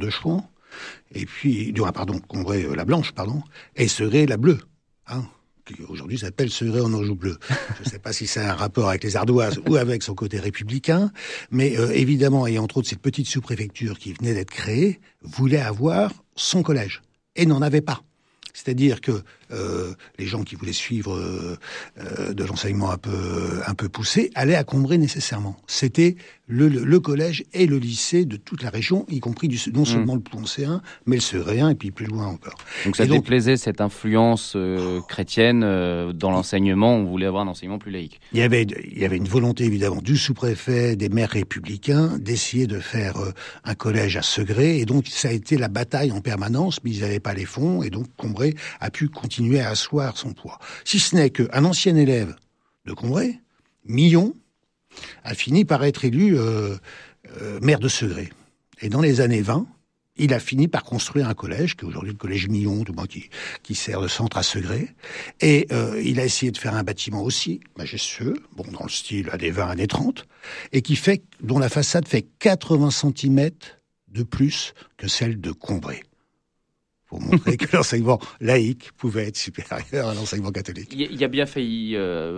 de Chouan, et puis, Combray la blanche, et Segré la bleue, qui aujourd'hui s'appelle Segré en Anjou bleu. Je ne sais pas si c'est un rapport avec les ardoises ou avec son côté républicain, mais évidemment, et entre autres cette petite sous-préfecture qui venait d'être créée, voulait avoir son collège, et n'en avait pas. C'est-à-dire que les gens qui voulaient suivre de l'enseignement un peu poussé allaient à Combray nécessairement. C'était le collège et le lycée de toute la région, y compris non seulement le Poncéen, mais le Segréen et puis plus loin encore. Donc ça déplaisait cette influence chrétienne dans l'enseignement. On voulait avoir un enseignement plus laïque. Il y avait une volonté évidemment du sous-préfet, des maires républicains d'essayer de faire un collège à Segré, et donc ça a été la bataille en permanence, mais ils n'avaient pas les fonds, et donc Combray a pu continuer à asseoir son poids. Si ce n'est qu'un ancien élève de Combray, Millon, a fini par être élu maire de Segré. Et dans les années 20, il a fini par construire un collège, qui est aujourd'hui le collège Millon, qui sert de centre à Segré. Et il a essayé de faire un bâtiment aussi majestueux, dans le style années 20, années 30, et dont la façade fait 80 cm de plus que celle de Combray. Pour montrer que l'enseignement laïque pouvait être supérieur à l'enseignement catholique. Il y a bien failli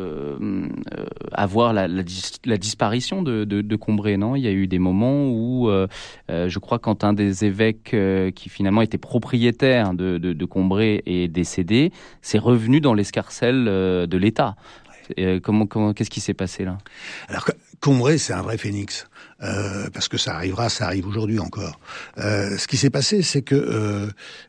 avoir la disparition de Combray, non ? Il y a eu des moments où, je crois, quand un des évêques qui finalement était propriétaire de Combray est décédé, c'est revenu dans l'escarcelle de l'État. Qu'est-ce qui s'est passé là ? Alors, Combray, c'est un vrai phénix. Parce que ça arrive aujourd'hui encore. Ce qui s'est passé, c'est que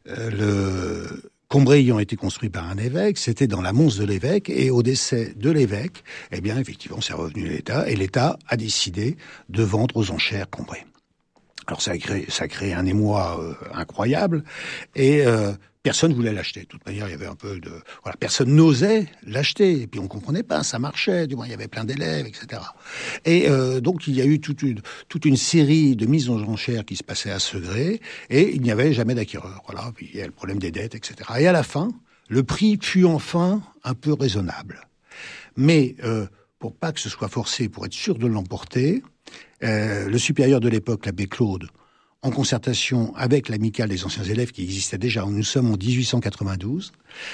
Combray ayant été construit par un évêque, c'était dans la monce de l'évêque, et au décès de l'évêque, eh bien, effectivement, c'est revenu à l'État, et l'État a décidé de vendre aux enchères Combray. Alors, ça a créé un émoi incroyable, et personne voulait l'acheter. De toute manière, il y avait un peu de... Voilà, personne n'osait l'acheter. Et puis, on comprenait pas, ça marchait. Du moins, il y avait plein d'élèves, etc. Et donc, il y a eu toute une série de mises en enchères qui se passaient à Segré, et il n'y avait jamais d'acquéreur. Voilà, puis il y a le problème des dettes, etc. Et à la fin, le prix fut enfin un peu raisonnable. Mais pour pas que ce soit forcé, pour être sûr de l'emporter, le supérieur de l'époque, l'abbé Claude, en concertation avec l'amicale des anciens élèves qui existait déjà, nous sommes en 1892,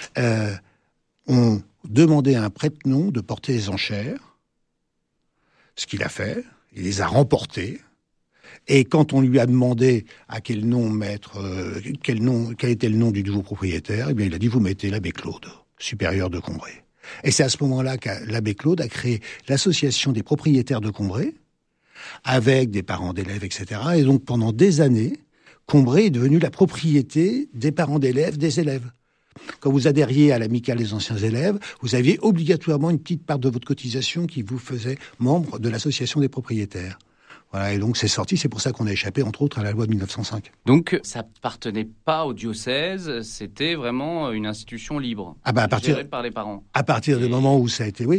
ont demandé à un prête-nom de porter les enchères, ce qu'il a fait, il les a remportées, et quand on lui a demandé à quel nom mettre, quel était le nom du nouveau propriétaire, eh bien il a dit vous mettez l'abbé Claude, supérieur de Combray. Et c'est à ce moment-là que l'abbé Claude a créé l'association des propriétaires de Combray, avec des parents d'élèves, etc. Et donc, pendant des années, Combray est devenu la propriété des parents d'élèves, des élèves. Quand vous adhériez à l'amicale des anciens élèves, vous aviez obligatoirement une petite part de votre cotisation qui vous faisait membre de l'association des propriétaires. Voilà, et donc c'est sorti, c'est pour ça qu'on a échappé, entre autres, à la loi de 1905. Donc, ça appartenait pas au diocèse, c'était vraiment une institution libre, gérée par les parents. À partir du moment où ça a été,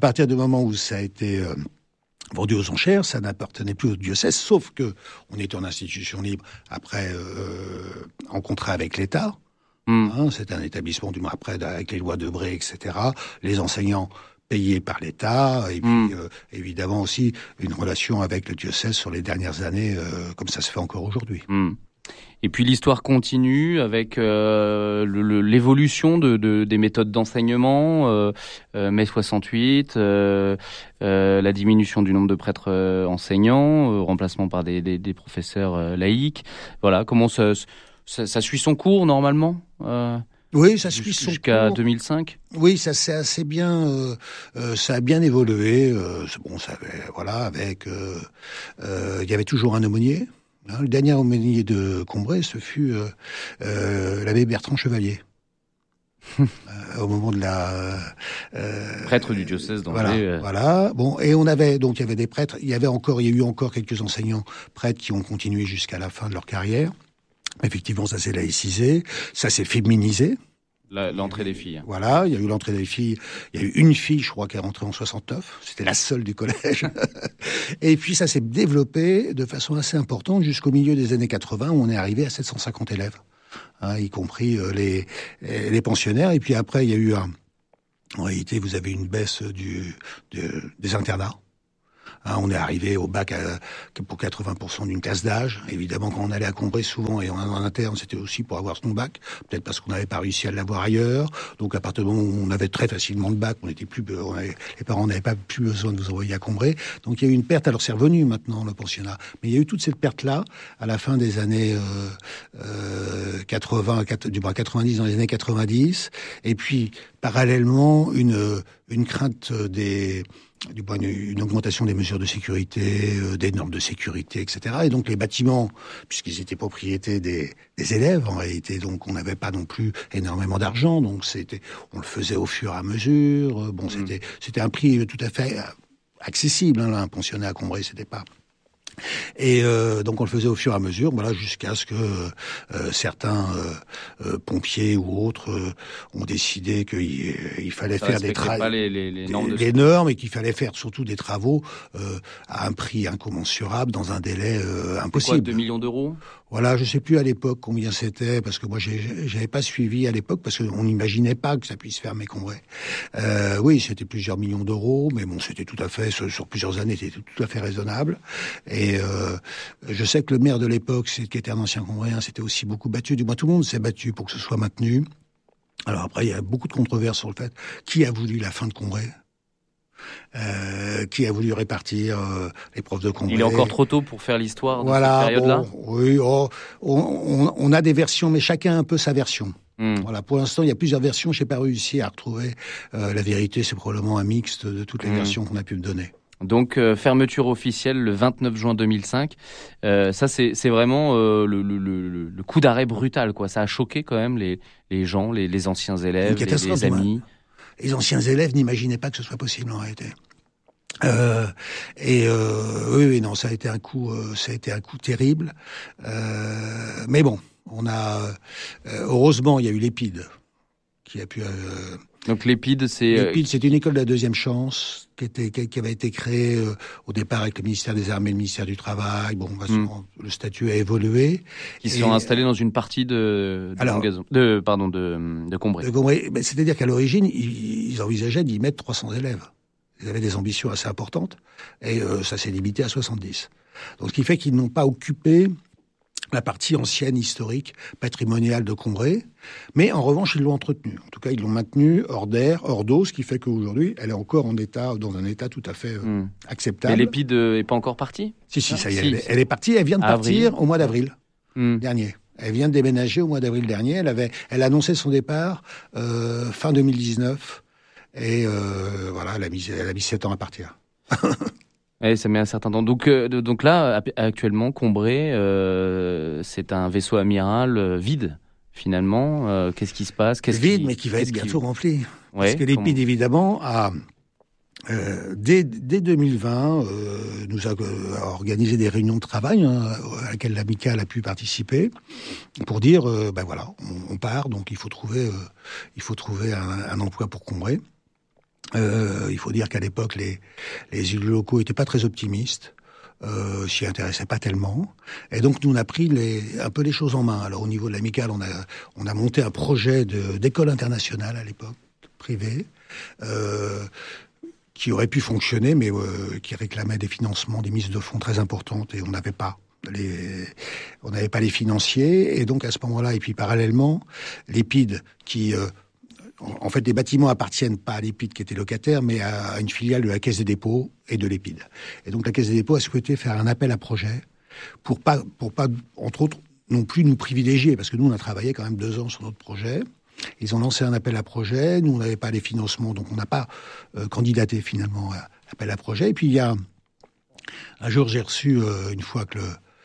vendu aux enchères, ça n'appartenait plus au diocèse, sauf que on était en institution libre, après en contrat avec l'État. C'est un établissement, du moins après, avec les lois de Bray, etc. Les enseignants payés par l'État, et puis évidemment aussi une relation avec le diocèse sur les dernières années, comme ça se fait encore aujourd'hui. Et puis l'histoire continue avec l'évolution des méthodes d'enseignement, mai 68, la diminution du nombre de prêtres enseignants, remplacement par des professeurs laïcs. Voilà, comment ça suit son cours normalement Oui, ça suit son cours. Jusqu'à 2005. Oui, ça c'est assez bien. Ça a bien évolué. Avec. Il y avait toujours un aumônier. Le dernier aumônier de Combray, ce fut l'abbé Bertrand Chevalier. Au moment de la prêtre du diocèse d'Angers. Voilà. Bon, et on avait donc il y avait des prêtres. Il y a eu encore quelques enseignants prêtres qui ont continué jusqu'à la fin de leur carrière. Effectivement, ça s'est laïcisé, ça s'est féminisé. L'entrée des filles. Voilà, il y a eu l'entrée des filles. Il y a eu une fille, je crois, qui est rentrée en 69. C'était la seule du collège. Et puis ça s'est développé de façon assez importante jusqu'au milieu des années 80, où on est arrivé à 750 élèves, y compris les pensionnaires. Et puis après, il y a eu en réalité, vous avez une baisse des internats. On est arrivé au bac pour 80% d'une classe d'âge. Évidemment, quand on allait à Combray souvent et en interne, c'était aussi pour avoir son bac. Peut-être parce qu'on n'avait pas réussi à l'avoir ailleurs. Donc à partir du moment où on avait très facilement le bac, les parents n'avaient pas plus besoin de nous envoyer à Combray. Donc il y a eu une perte. Alors c'est revenu maintenant le pensionnat, mais il y a eu toute cette perte-là à la fin des années 90, dans les années 90. Et puis parallèlement une crainte une augmentation des mesures de sécurité, des normes de sécurité, etc. Et donc les bâtiments, puisqu'ils étaient propriété des élèves en réalité, donc on n'avait pas non plus énormément d'argent, donc on le faisait au fur et à mesure. C'était un prix tout à fait accessible, un pensionnat à Combray, c'était pas. Et donc on le faisait au fur et à mesure, voilà, jusqu'à ce que certains pompiers ou autres ont décidé qu'il fallait faire les normes et qu'il fallait faire surtout des travaux à un prix incommensurable dans un délai impossible. C'est quoi, 2 millions d'euros ? Voilà, je sais plus à l'époque combien c'était, parce que moi j'avais pas suivi à l'époque, parce qu'on n'imaginait pas que ça puisse fermer Combray. Oui, c'était plusieurs millions d'euros, mais bon, c'était tout à fait, sur plusieurs années, c'était tout à fait raisonnable. Et je sais que le maire de l'époque, qui était un ancien Combrayen, s'était aussi beaucoup battu, du moins tout le monde s'est battu pour que ce soit maintenu. Alors après, il y a beaucoup de controverses sur le fait qui a voulu la fin de Combray. Qui a voulu répartir les profs de Combray. Il est encore trop tôt pour faire l'histoire de cette période-là. Oui, on a des versions, mais chacun a un peu sa version. Voilà, pour l'instant, il y a plusieurs versions. J'ai pas réussi à retrouver la vérité. C'est probablement un mixte de toutes les versions qu'on a pu me donner. Donc fermeture officielle le 29 juin 2005. Ça c'est vraiment le coup d'arrêt brutal, quoi. Ça a choqué quand même les gens, les anciens élèves, les amis. Les anciens élèves n'imaginaient pas que ce soit possible en réalité. Oui, non, ça a été un coup terrible. Mais bon, heureusement, il y a eu l'EPID qui a pu. Donc l'EPID, c'est une école de la deuxième chance qui avait été créée au départ avec le ministère des Armées, le ministère du Travail. Bon, le statut a évolué. Qui sont installés dans une partie de Combray. De Combray. C'est-à-dire qu'à l'origine, ils envisageaient d'y mettre 300 élèves. Ils avaient des ambitions assez importantes et ça s'est limité à 70. Donc ce qui fait qu'ils n'ont pas occupé la partie ancienne, historique, patrimoniale de Combray, mais en revanche, ils l'ont entretenue. En tout cas, ils l'ont maintenue hors d'air, hors d'eau, ce qui fait qu'aujourd'hui, elle est encore dans un état tout à fait acceptable. Mais l'EPID n'est pas encore partie ? Si, ça y est, elle est partie, elle vient de partir au mois d'avril dernier. Elle vient de déménager au mois d'avril dernier, elle a annoncé son départ fin 2019, et voilà, elle a mis 7 ans à partir. Oui, ça met un certain temps. Donc là, actuellement, Combray, c'est un vaisseau amiral vide, finalement. Qu'est-ce qui se passe ? Mais qui va être bientôt rempli. Parce que l'EPID, évidemment, dès 2020, nous a organisé des réunions de travail à laquelle l'amicale a pu participer pour dire, voilà, on part, donc il faut trouver un emploi pour Combray. Il faut dire qu'à l'époque, les élus locaux n'étaient pas très optimistes, s'y intéressaient pas tellement, et donc nous on a pris un peu les choses en main. Alors au niveau de l'amicale, on a monté un projet d'école internationale à l'époque, privée, qui aurait pu fonctionner, mais qui réclamait des financements, des mises de fonds très importantes, et on n'avait pas les financiers, et donc à ce moment-là, et puis parallèlement, l'EPID qui en fait, les bâtiments appartiennent pas à l'EPID qui était locataire, mais à une filiale de la Caisse des dépôts et de l'EPID. Et donc la Caisse des dépôts a souhaité faire un appel à projet pour pas, entre autres, non plus nous privilégier, parce que nous, on a travaillé quand même 2 ans sur notre projet. Ils ont lancé un appel à projet, nous, on n'avait pas les financements, donc on n'a pas candidaté finalement à l'appel à projet. Et puis, il y a un jour, j'ai reçu, une fois que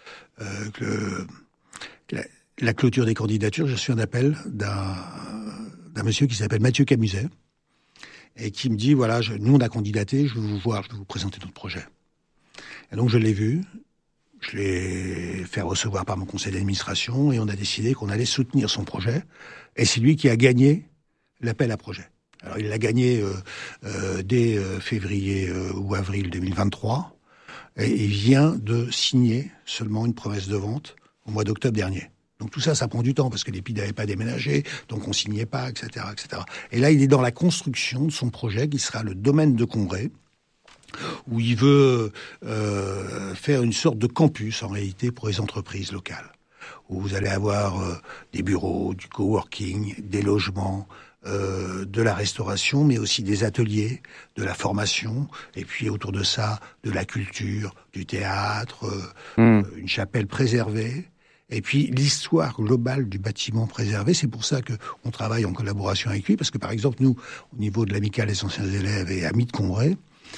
la clôture des candidatures, j'ai reçu un appel d'un monsieur qui s'appelle Mathieu Camuset, et qui me dit, voilà, nous on a candidaté, je veux vous voir, je veux vous présenter notre projet. Et donc je l'ai vu, je l'ai fait recevoir par mon conseil d'administration, et on a décidé qu'on allait soutenir son projet, et c'est lui qui a gagné l'appel à projet. Alors il l'a gagné dès février ou avril 2023, et il vient de signer seulement une promesse de vente au mois d'octobre dernier. Donc tout ça, ça prend du temps, parce que l'EPID n'avait pas déménagé, donc on signait pas, etc., etc. Et là, il est dans la construction de son projet, qui sera le domaine de Combray, où il veut faire une sorte de campus, en réalité, pour les entreprises locales, où vous allez avoir des bureaux, du coworking, des logements, de la restauration, mais aussi des ateliers, de la formation, et puis autour de ça, de la culture, du théâtre, une chapelle préservée. Et puis l'histoire globale du bâtiment préservé, c'est pour ça que on travaille en collaboration avec lui, parce que par exemple nous, au niveau de l'amicale des anciens élèves et amis de Combray,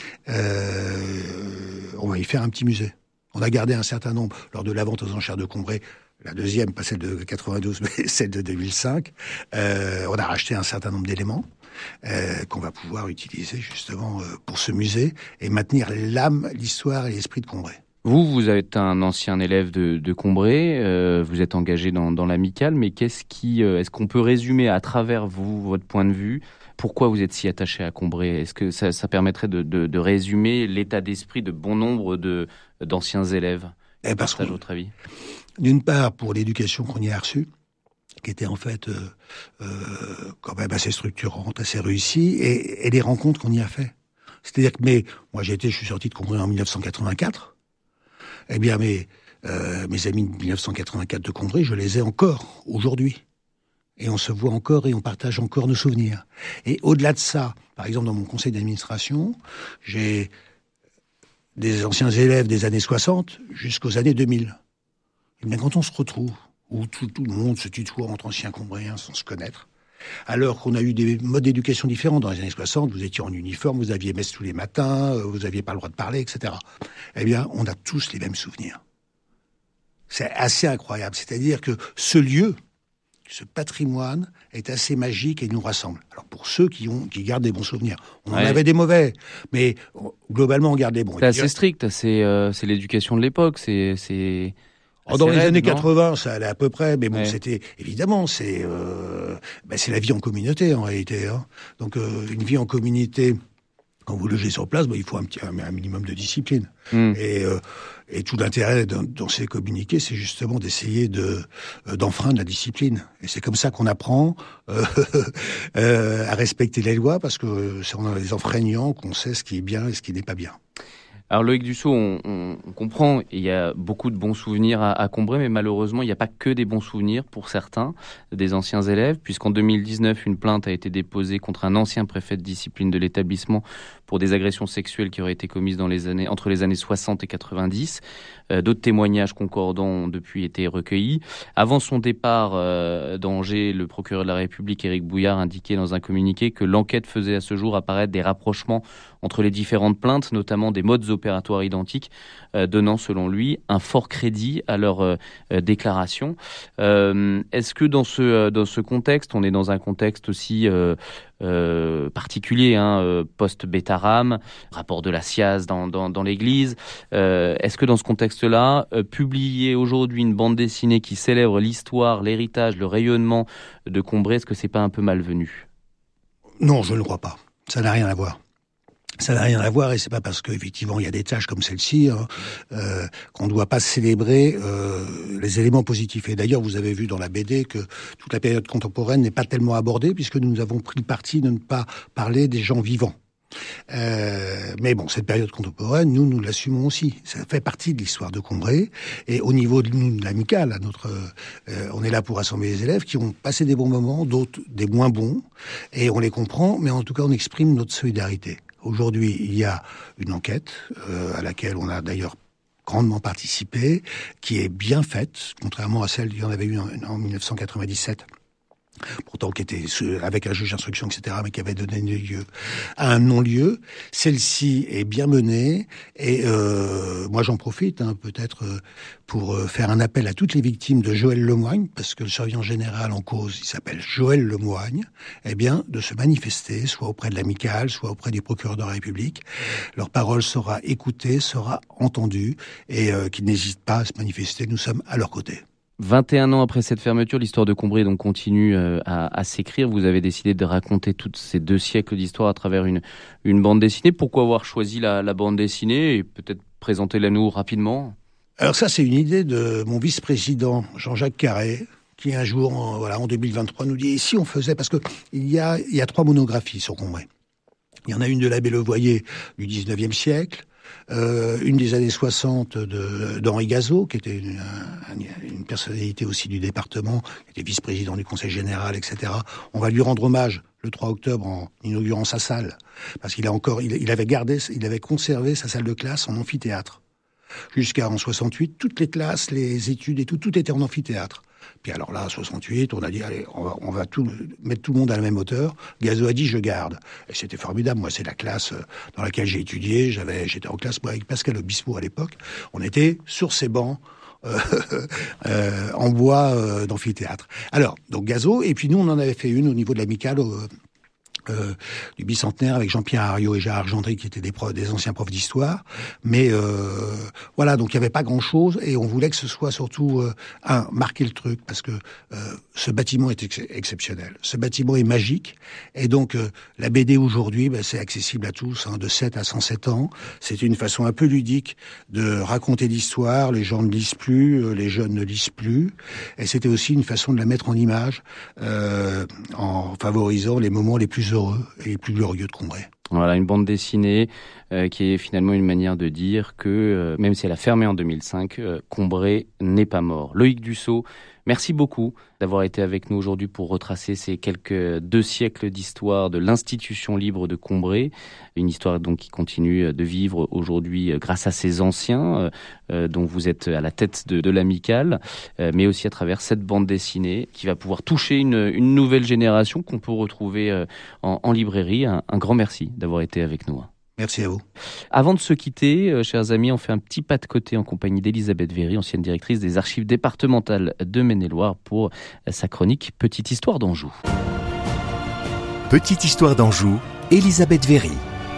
on va y faire un petit musée. On a gardé un certain nombre lors de la vente aux enchères de Combray, la deuxième, pas celle de 92, mais celle de 2005. On a racheté un certain nombre d'éléments qu'on va pouvoir utiliser justement pour ce musée et maintenir l'âme, l'histoire et l'esprit de Combray. Vous êtes un ancien élève de Combray, vous êtes engagé dans l'amicale, mais est-ce qu'on peut résumer à travers vous, votre point de vue, pourquoi vous êtes si attaché à Combray? Est-ce que ça permettrait de résumer l'état d'esprit de bon nombre d'anciens élèves? Parce que, votre avis. D'une part, pour l'éducation qu'on y a reçue, qui était en fait quand même assez structurante, assez réussie, et les rencontres qu'on y a fait. C'est-à-dire que moi je suis sorti de Combray en 1984. Eh bien, mes amis de 1984 de Combray, je les ai encore aujourd'hui. Et on se voit encore et on partage encore nos souvenirs. Et au-delà de ça, par exemple, dans mon conseil d'administration, j'ai des anciens élèves des années 60 jusqu'aux années 2000. Et bien, quand on se retrouve, où tout le monde se tutoie entre anciens Combrayens sans se connaître, alors qu'on a eu des modes d'éducation différents. Dans les années 60, vous étiez en uniforme, vous aviez messe tous les matins, vous n'aviez pas le droit de parler, etc. Eh bien, on a tous les mêmes souvenirs. C'est assez incroyable. C'est-à-dire que ce lieu, ce patrimoine est assez magique et nous rassemble. Alors, pour ceux qui gardent des bons souvenirs. On en avait des mauvais, mais globalement, on garde des bons. C'est assez strict, c'est l'éducation de l'époque, c'est dans les années 80, ça allait à peu près, mais bon, c'était évidemment, c'est la vie en communauté en réalité. Hein. Donc une vie en communauté, quand vous logez sur place, il faut un minimum de discipline. Et tout l'intérêt dans ces communiqués, c'est justement d'essayer d'enfreindre la discipline. Et c'est comme ça qu'on apprend à respecter les lois, parce que c'est en les enfreignant qu'on sait ce qui est bien et ce qui n'est pas bien. Alors Loïc Dussault, on comprend, il y a beaucoup de bons souvenirs à Combray, mais malheureusement, il n'y a pas que des bons souvenirs pour certains des anciens élèves, puisqu'en 2019, une plainte a été déposée contre un ancien préfet de discipline de l'établissement pour des agressions sexuelles qui auraient été commises entre les années 60 et 90. D'autres témoignages concordants ont depuis été recueillis. Avant son départ d'Angers, le procureur de la République, Éric Bouillard, indiquait dans un communiqué que l'enquête faisait à ce jour apparaître des rapprochements entre les différentes plaintes, notamment des modes opératoires identiques, donnant, selon lui, un fort crédit à leur déclaration. Est-ce que dans ce contexte, on est dans un contexte aussi particulier, post-Bétaram, rapport de la SIAZ dans l'Église, est-ce que dans ce contexte-là, publier aujourd'hui une bande dessinée qui célèbre l'histoire, l'héritage, le rayonnement de Combray, est-ce que c'est pas un peu malvenu? Non, je ne le crois pas. Ça n'a rien à voir. Ça n'a rien à voir, et c'est pas parce qu'effectivement il y a des tâches comme celle-ci qu'on ne doit pas célébrer les éléments positifs. Et d'ailleurs, vous avez vu dans la BD que toute la période contemporaine n'est pas tellement abordée, puisque nous avons pris le parti de ne pas parler des gens vivants. Mais bon, cette période contemporaine, nous l'assumons aussi. Ça fait partie de l'histoire de Combray. Et au niveau de nous, de l'amicale, on est là pour rassembler les élèves qui ont passé des bons moments, d'autres des moins bons, et on les comprend, mais en tout cas, on exprime notre solidarité. Aujourd'hui, il y a une enquête à laquelle on a d'ailleurs grandement participé, qui est bien faite, contrairement à celle qu'il y en avait eu en 1997. Pourtant qui était avec un juge d'instruction, etc., mais qui avait donné lieu à un non-lieu. Celle-ci est bien menée, et moi j'en profite peut-être pour faire un appel à toutes les victimes de Joël Lemoigne, parce que le surveillant général en cause, il s'appelle Joël Lemoigne, de se manifester, soit auprès de l'amicale, soit auprès du procureur de la République. Leur parole sera écoutée, sera entendue, et qu'ils n'hésitent pas à se manifester, nous sommes à leur côté. 21 ans après cette fermeture, l'histoire de Combray donc continue à s'écrire. Vous avez décidé de raconter tous ces 2 siècles d'histoire à travers une bande dessinée. Pourquoi avoir choisi la bande dessinée, et peut-être présentez-la nous rapidement? Alors ça, c'est une idée de mon vice-président Jean-Jacques Carré, qui un jour, en 2023, nous dit, et si on faisait, parce que il y a 3 monographies sur Combray. Il y en a une de l'abbé Levoyer du 19e siècle, une des années 60 d'Henri Gazeau, qui était une personnalité aussi du département, qui était vice-président du Conseil général, etc. On va lui rendre hommage le 3 octobre en inaugurant sa salle, parce qu'il avait conservé sa salle de classe en amphithéâtre. Jusqu'à en 68, toutes les classes, les études et tout était en amphithéâtre. Puis alors là, en 68, on a dit, allez, on va mettre tout le monde à la même hauteur. Gazeau a dit, je garde. Et c'était formidable. Moi, c'est la classe dans laquelle j'ai étudié. J'étais en classe, moi, avec Pascal Obispo à l'époque. On était sur ces bancs, en bois d'amphithéâtre. Alors, donc Gazeau, et puis nous, on en avait fait une au niveau de l'amicale, du bicentenaire avec Jean-Pierre Hariot et Gérard Gendry qui étaient des anciens profs d'histoire, mais voilà, donc il y avait pas grand-chose et on voulait que ce soit surtout marquer le truc parce que ce bâtiment est exceptionnel, ce bâtiment est magique et donc la BD aujourd'hui, c'est accessible à tous, de 7 à 107 ans. C'est une façon un peu ludique de raconter l'histoire. Les gens ne lisent plus, les jeunes ne lisent plus, et c'était aussi une façon de la mettre en image en favorisant les moments les plus heureux et les plus glorieux de Combray. Voilà, une bande dessinée qui est finalement une manière de dire que, même si elle a fermé en 2005, Combray n'est pas mort. Loïc Dussault, merci beaucoup d'avoir été avec nous aujourd'hui pour retracer ces quelques 2 siècles d'histoire de l'institution libre de Combray. Une histoire donc qui continue de vivre aujourd'hui grâce à ces anciens dont vous êtes à la tête de l'amicale, mais aussi à travers cette bande dessinée qui va pouvoir toucher une nouvelle génération qu'on peut retrouver en librairie. Un grand merci d'avoir été avec nous. Merci à vous. Avant de se quitter, chers amis, on fait un petit pas de côté en compagnie d'Elisabeth Véry, ancienne directrice des archives départementales de Maine-et-Loire, pour sa chronique Petite Histoire d'Anjou. Petite Histoire d'Anjou, Elisabeth Véry.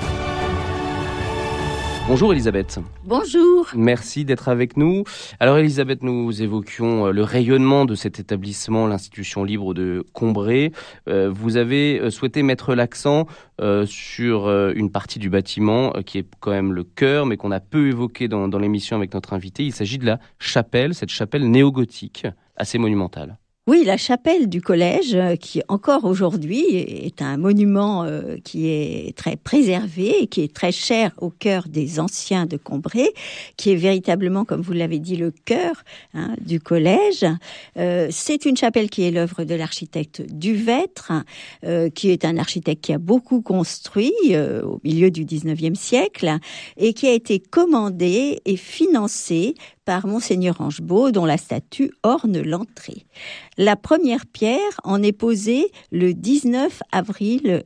Bonjour Elisabeth. Bonjour. Merci d'être avec nous. Alors Elisabeth, nous évoquions le rayonnement de cet établissement, l'institution libre de Combray. Vous avez souhaité mettre l'accent sur une partie du bâtiment qui est quand même le cœur, mais qu'on a peu évoqué dans l'émission avec notre invité. Il s'agit de la chapelle, cette chapelle néo-gothique, assez monumentale. Oui, la chapelle du collège, qui encore aujourd'hui est un monument qui est très préservé et qui est très cher au cœur des anciens de Combray, qui est véritablement, comme vous l'avez dit, le cœur du collège. C'est une chapelle qui est l'œuvre de l'architecte Duvêtre, qui est un architecte qui a beaucoup construit au milieu du 19e siècle et qui a été commandée et financée par Monseigneur Angebault, dont la statue orne l'entrée. La première pierre en est posée le 19 avril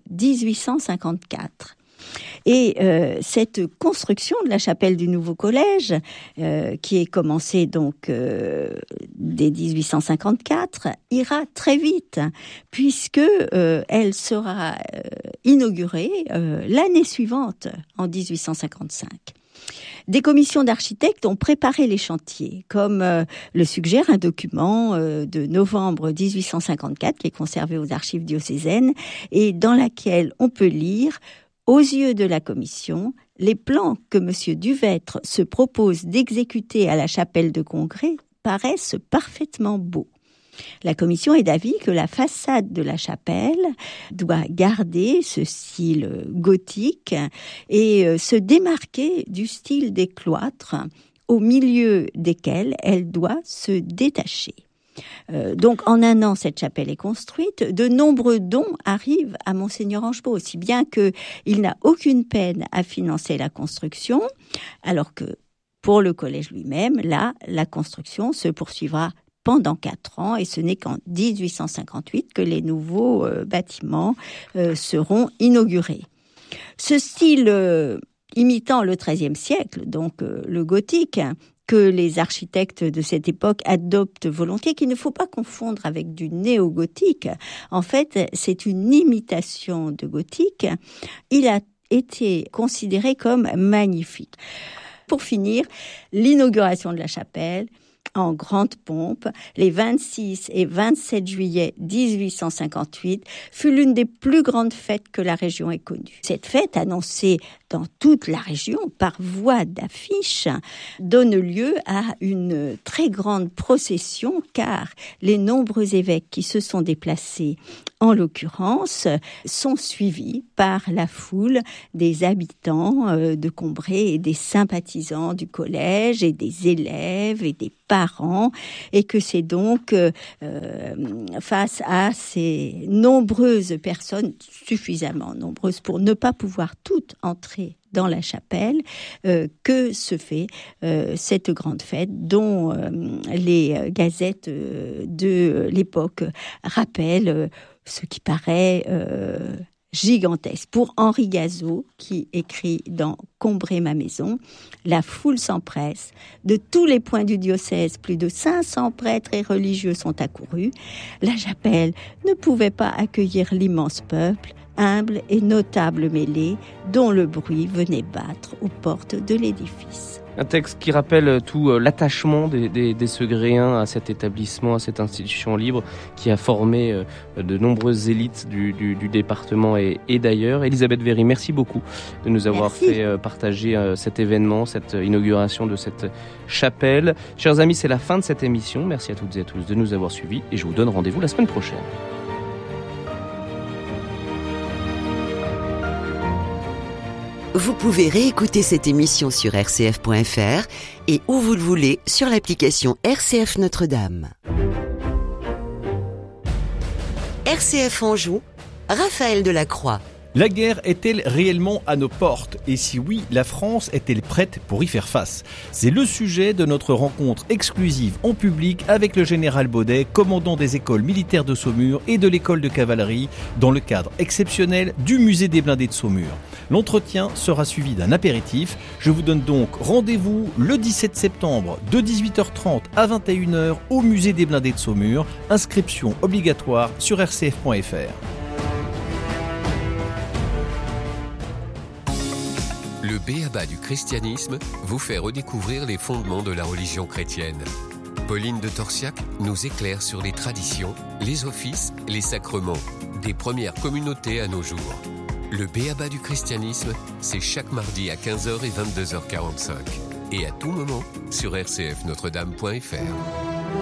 1854. Et cette construction de la chapelle du nouveau collège, qui est commencée donc dès 1854, ira très vite, puisque elle sera inaugurée l'année suivante, en 1855. Des commissions d'architectes ont préparé les chantiers, comme le suggère un document de novembre 1854 qui est conservé aux archives diocésaines et dans laquelle on peut lire « Aux yeux de la commission, les plans que M. Duvêtre se propose d'exécuter à la chapelle de Combray paraissent parfaitement beaux. La commission est d'avis que la façade de la chapelle doit garder ce style gothique et se démarquer du style des cloîtres, au milieu desquels elle doit se détacher. Donc, en un an, cette chapelle est construite. De nombreux dons arrivent à Monseigneur Angebault, aussi bien qu'il n'a aucune peine à financer la construction, alors que pour le collège lui-même, là, la construction se poursuivra pendant 4 ans, et ce n'est qu'en 1858 que les nouveaux bâtiments seront inaugurés. Ce style imitant le XIIIe siècle, donc le gothique, que les architectes de cette époque adoptent volontiers, qu'il ne faut pas confondre avec du néo-gothique. En fait, c'est une imitation de gothique. Il a été considéré comme magnifique. Pour finir, l'inauguration de la chapelle, en grande pompe, les 26 et 27 juillet 1858, fut l'une des plus grandes fêtes que la région ait connues. Cette fête annonçait dans toute la région, par voie d'affiche, donne lieu à une très grande procession, car les nombreux évêques qui se sont déplacés, en l'occurrence, sont suivis par la foule des habitants de Combray et des sympathisants du collège et des élèves et des parents, et que c'est donc face à ces nombreuses personnes, suffisamment nombreuses pour ne pas pouvoir toutes entrer dans la chapelle, que se fait cette grande fête dont les gazettes de l'époque rappellent ce qui paraît gigantesque. Pour Henri Gazeau, qui écrit dans Combray ma maison, la foule s'empresse. De tous les points du diocèse, plus de 500 prêtres et religieux sont accourus. La chapelle ne pouvait pas accueillir l'immense peuple, humble et notable mêlée, dont le bruit venait battre aux portes de l'édifice. Un texte qui rappelle tout l'attachement des Segréens à cet établissement, à cette institution libre qui a formé de nombreuses élites du département et d'ailleurs. Elisabeth Véry, merci beaucoup de nous avoir fait partager cet événement, cette inauguration de cette chapelle. Chers amis, c'est la fin de cette émission. Merci à toutes et à tous de nous avoir suivis et je vous donne rendez-vous la semaine prochaine. Vous pouvez réécouter cette émission sur rcf.fr et où vous le voulez sur l'application RCF Notre-Dame. RCF Anjou, Raphaël Delacroix. La guerre est-elle réellement à nos portes ? Et si oui, la France est-elle prête pour y faire face ? C'est le sujet de notre rencontre exclusive en public avec le général Baudet, commandant des écoles militaires de Saumur et de l'école de cavalerie, dans le cadre exceptionnel du musée des blindés de Saumur. L'entretien sera suivi d'un apéritif. Je vous donne donc rendez-vous le 17 septembre de 18h30 à 21h au musée des blindés de Saumur. Inscription obligatoire sur rcf.fr. Le b.a.-ba du christianisme vous fait redécouvrir les fondements de la religion chrétienne. Pauline de Torsiac nous éclaire sur les traditions, les offices, les sacrements, des premières communautés à nos jours. Le b.a.-ba du christianisme, c'est chaque mardi à 15h et 22h45. Et à tout moment sur rcfnotredame.fr.